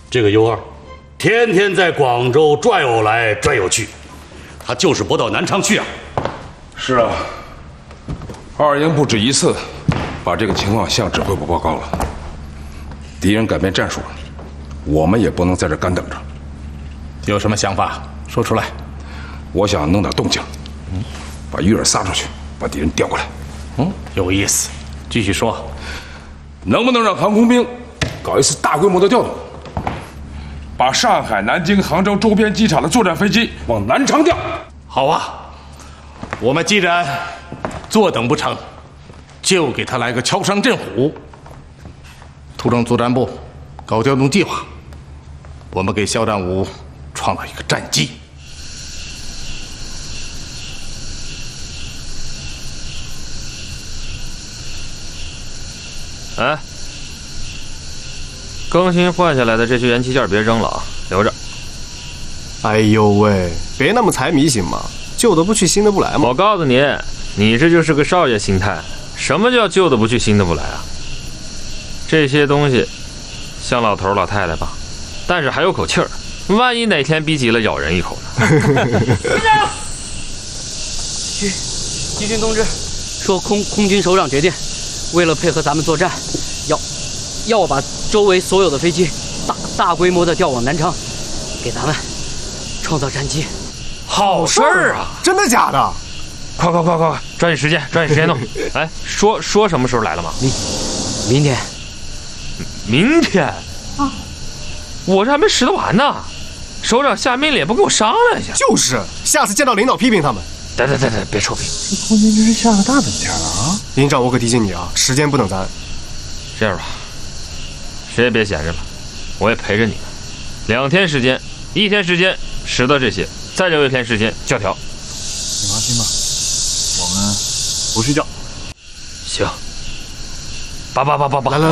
这个U2，天天在广州转悠来转悠去，他就是不到南昌去啊。 是啊，二营不止一次把这个情况向指挥部报告了。敌人改变战术了，我们也不能在这干等着。 有什么想法说出来？ 我想弄点动静，把鱼饵撒出去，把敌人调过来。 有意思，继续说。 能不能让航空兵搞一次大规模的调动，把上海、南京、杭州周边机场的作战飞机往南昌调？ 好啊，我们既然坐等不成，就给他来个敲山震虎。土政作战部搞调动计划，我们给肖战武创造一个战机。 哎，更新换下来的这些燃气件别扔了啊，留着。 哎呦喂，别那么财迷行吗？旧的不去，新的不来嘛。 我告诉你，你这就是个少爷心态。什么叫旧的不去，新的不来啊？这些东西像老头老太太吧，但是还有口气儿，万一哪天逼急了咬人一口呢？ 集训通知说，空军首长决定，为了配合咱们作战，要把周围所有的飞机大规模的调往南昌，给咱们创造战机。 好事儿啊！ 真的假的？ 快，抓紧时间弄。哎，说什么时候来了吗？ 明天。 明天啊？我这还没使得完呢。首长下命令也不跟我商量一下。 就是，下次见到领导批评他们。 对，别臭屁。 这空军真是下了大本钱了啊！ 营长，我可提醒你啊，时间不等咱。 这样吧，谁也别闲着了，我也陪着你们。2天时间，1天时间拾到这些，再留1天时间教条。 你放心吧，我们不睡觉。 行。叭， 来。